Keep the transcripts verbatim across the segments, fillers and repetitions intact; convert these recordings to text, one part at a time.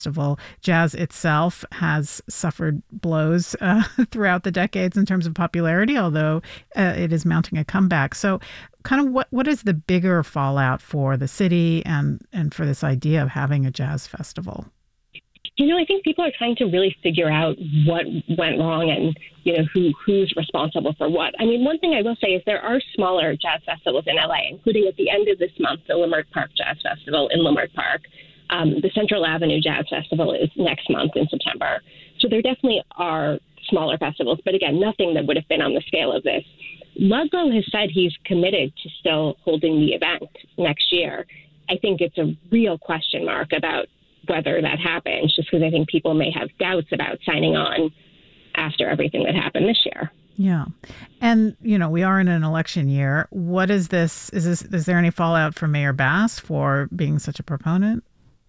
Festival. Jazz itself has suffered blows uh, throughout the decades in terms of popularity, although uh, it is mounting a comeback. So kind of what what is the bigger fallout for the city and, and for this idea of having a jazz festival? You know, I think people are trying to really figure out what went wrong and, you know, who who's responsible for what. I mean, one thing I will say is there are smaller jazz festivals in L A, including at the end of this month, the Leimert Park Jazz Festival in Leimert Park. Um, the Central Avenue Jazz Festival is next month in September. So there definitely are smaller festivals, but again, nothing that would have been on the scale of this. Ludlow has said he's committed to still holding the event next year. I think it's a real question mark about whether that happens, just because I think people may have doubts about signing on after everything that happened this year. Yeah. And, you know, we are in an election year. What is this? Is this, is there any fallout for Mayor Bass for being such a proponent?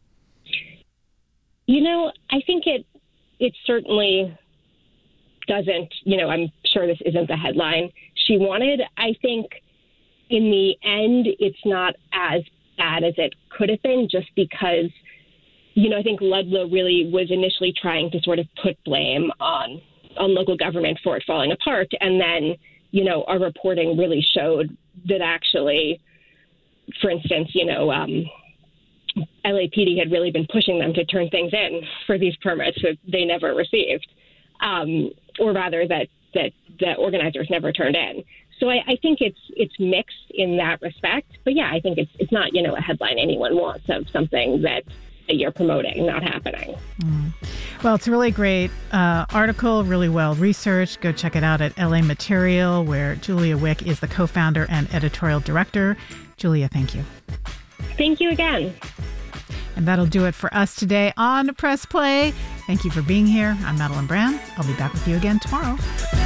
You know, I think it it certainly doesn't, you know, I'm sure this isn't the headline she wanted. I think in the end, it's not as bad as it could have been, just because, you know, I think Ludlow really was initially trying to sort of put blame on on local government for it falling apart. And then, you know, our reporting really showed that actually, for instance, you know, um, L A P D had really been pushing them to turn things in for these permits that they never received, um, or rather that, that the organizers never turned in. So I, I think it's it's mixed in that respect. But yeah, I think it's it's not, you know, a headline anyone wants of something that, that you're promoting not happening. Mm. Well, it's a really great uh, article, really well researched. Go check it out at L A Material, where Julia Wick is the co-founder and editorial director. Julia, thank you. Thank you again. And that'll do it for us today on Press Play. Thank you for being here. I'm Madeline Brand. I'll be back with you again tomorrow.